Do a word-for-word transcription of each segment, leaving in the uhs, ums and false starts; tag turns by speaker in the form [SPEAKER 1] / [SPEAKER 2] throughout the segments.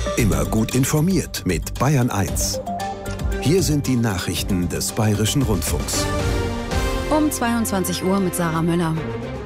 [SPEAKER 1] Immer gut informiert mit Bayern eins. Hier sind die Nachrichten des Bayerischen Rundfunks.
[SPEAKER 2] Um zweiundzwanzig Uhr mit Sarah Möller.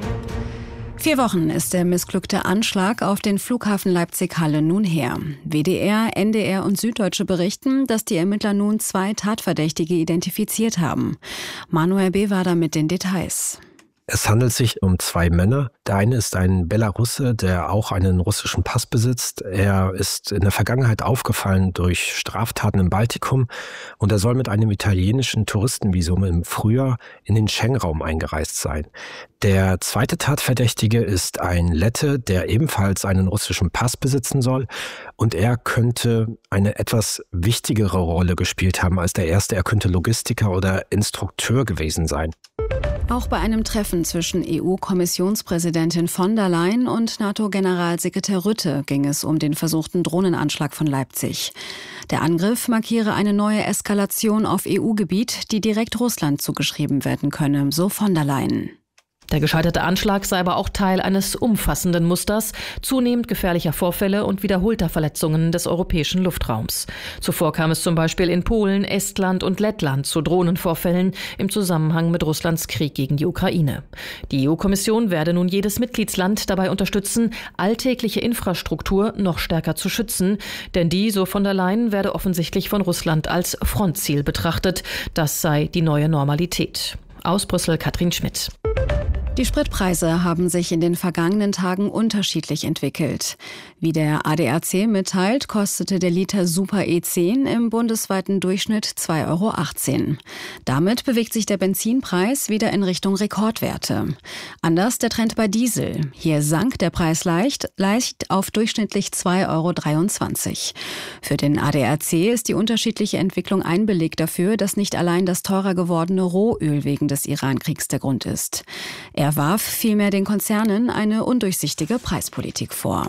[SPEAKER 2] Vier Wochen ist der missglückte Anschlag auf den Flughafen Leipzig-Halle nun her. W D R, N D R und Süddeutsche berichten, dass die Ermittler nun zwei Tatverdächtige identifiziert haben. Manuel Bewahder mit den Details.
[SPEAKER 3] Es handelt sich um zwei Männer. Der eine ist ein Belarusse, der auch einen russischen Pass besitzt. Er ist in der Vergangenheit aufgefallen durch Straftaten im Baltikum und er soll mit einem italienischen Touristenvisum im Frühjahr in den Schengen-Raum eingereist sein. Der zweite Tatverdächtige ist ein Lette, der ebenfalls einen russischen Pass besitzen soll und er könnte eine etwas wichtigere Rolle gespielt haben als der erste. Er könnte Logistiker oder Instrukteur gewesen sein.
[SPEAKER 2] Auch bei einem Treffen zwischen E U-Kommissionspräsidentin von der Leyen und NATO-Generalsekretär Rutte ging es um den versuchten Drohnenanschlag von Leipzig. Der Angriff markiere eine neue Eskalation auf E U-Gebiet, die direkt Russland zugeschrieben werden könne, so von der Leyen.
[SPEAKER 4] Der gescheiterte Anschlag sei aber auch Teil eines umfassenden Musters zunehmend gefährlicher Vorfälle und wiederholter Verletzungen des europäischen Luftraums. Zuvor kam es zum Beispiel in Polen, Estland und Lettland zu Drohnenvorfällen im Zusammenhang mit Russlands Krieg gegen die Ukraine. Die E U-Kommission werde nun jedes Mitgliedsland dabei unterstützen, alltägliche Infrastruktur noch stärker zu schützen, denn die, so von der Leyen, werde offensichtlich von Russland als Frontziel betrachtet. Das sei die neue Normalität. Aus Brüssel Katrin Schmidt.
[SPEAKER 2] Die Spritpreise haben sich in den vergangenen Tagen unterschiedlich entwickelt. Wie der A D A C mitteilt, kostete der Liter Super E zehn im bundesweiten Durchschnitt zwei Euro achtzehn. Damit bewegt sich der Benzinpreis wieder in Richtung Rekordwerte. Anders der Trend bei Diesel. Hier sank der Preis leicht, leicht auf durchschnittlich zwei Euro dreiundzwanzig. Für den A D A C ist die unterschiedliche Entwicklung ein Beleg dafür, dass nicht allein das teurer gewordene Rohöl wegen des Iran-Kriegs der Grund ist. Er warf vielmehr den Konzernen eine undurchsichtige Preispolitik vor.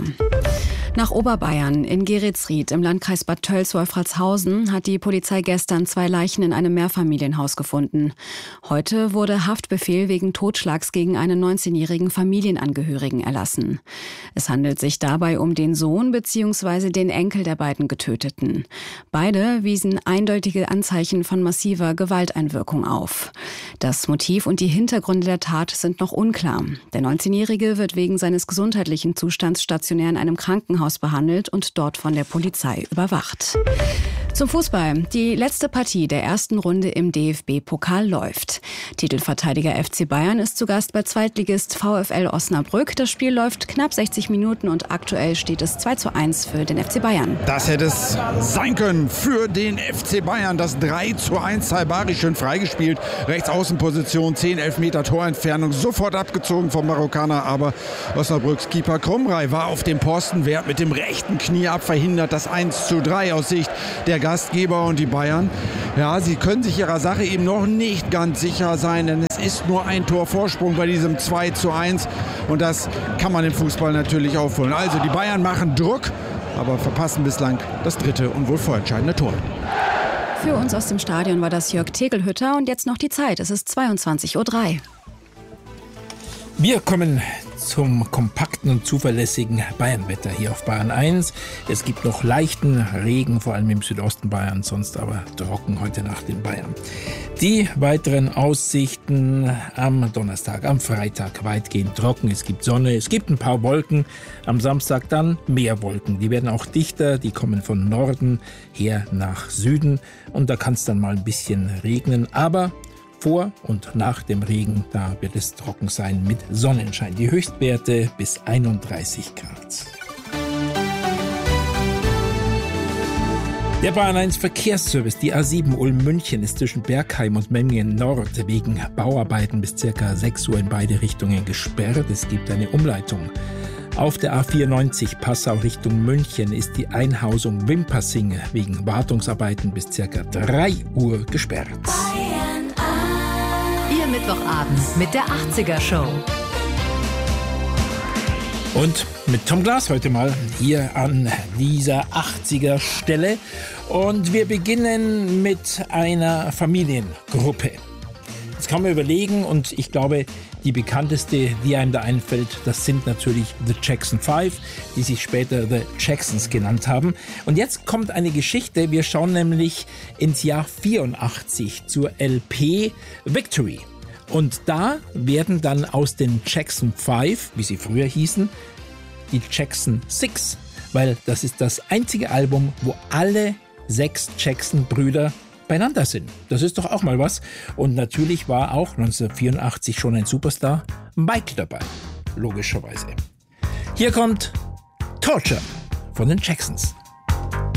[SPEAKER 2] Nach Oberbayern in Geretsried im Landkreis Bad Tölz-Wolfratshausen hat die Polizei gestern zwei Leichen in einem Mehrfamilienhaus gefunden. Heute wurde Haftbefehl wegen Totschlags gegen einen neunzehnjährigen Familienangehörigen erlassen. Es handelt sich dabei um den Sohn bzw. den Enkel der beiden Getöteten. Beide wiesen eindeutige Anzeichen von massiver Gewalteinwirkung auf. Das Motiv und die Hintergründe der Tat sind noch unklar. Der neunzehnjährige wird wegen seines gesundheitlichen Zustands stationär in einem Krankenhaus behandelt und dort von der Polizei überwacht. Zum Fußball. Die letzte Partie der ersten Runde im D F B-Pokal läuft. Titelverteidiger F C Bayern ist zu Gast bei Zweitligist VfL Osnabrück. Das Spiel läuft knapp sechzig Minuten und aktuell steht es zwei zu eins für den F C Bayern.
[SPEAKER 5] Das hätte es sein können für den F C Bayern. Das drei zu eins. Talbari schön freigespielt. Rechtsaußenposition, zehn Elfmeter Torentfernung. Sofort abgezogen vom Marokkaner. Aber Osnabrücks Keeper Krumrei war auf dem Posten. Wehrt mit dem rechten Knie ab, verhindert das eins zu drei aus Sicht der Gastgeber. Und die Bayern, ja, sie können sich ihrer Sache eben noch nicht ganz sicher sein, denn es ist nur ein Tor Vorsprung bei diesem zwei zu eins und das kann man im Fußball natürlich aufholen. Also die Bayern machen Druck, aber verpassen bislang das dritte und wohl vorentscheidende Tor.
[SPEAKER 2] Für uns aus dem Stadion war das Jörg Tegelhütter und jetzt noch die Zeit. Es ist zweiundzwanzig Uhr drei.
[SPEAKER 6] Wir kommen zum kompakten und zuverlässigen Bayernwetter hier auf Bayern eins. Es gibt noch leichten Regen, vor allem im Südosten Bayerns, sonst aber trocken heute Nacht in Bayern. Die weiteren Aussichten am Donnerstag, am Freitag weitgehend trocken. Es gibt Sonne, es gibt ein paar Wolken. Am Samstag dann mehr Wolken. Die werden auch dichter, die kommen von Norden her nach Süden. Und da kann es dann mal ein bisschen regnen, aber vor und nach dem Regen, da wird es trocken sein mit Sonnenschein. Die Höchstwerte bis einunddreißig Grad. Der Bayern eins Verkehrsservice, die A sieben Ulm-München, ist zwischen Bergheim und Memmingen Nord wegen Bauarbeiten bis ca. sechs Uhr in beide Richtungen gesperrt. Es gibt eine Umleitung. Auf der A vierundneunzig Passau Richtung München ist die Einhausung Wimpassing wegen Wartungsarbeiten bis ca. drei Uhr gesperrt.
[SPEAKER 7] Ihr Mittwochabend mit der achtziger Show.
[SPEAKER 6] Und mit Tom Glas heute mal hier an dieser achtziger Stelle. Und wir beginnen mit einer Familiengruppe. Jetzt kann man überlegen und ich glaube, die bekannteste, die einem da einfällt, das sind natürlich The Jackson Five, die sich später The Jacksons genannt haben. Und jetzt kommt eine Geschichte, wir schauen nämlich ins Jahr vierundachtzig zur L P Victory. Und da werden dann aus den Jackson Five, wie sie früher hießen, die Jackson Six, weil das ist das einzige Album, wo alle sechs Jackson-Brüder beieinander sind. Das ist doch auch mal was. Und natürlich war auch neunzehnhundertvierundachtzig schon ein Superstar, Mike, dabei. Logischerweise. Hier kommt Torture von den Jacksons.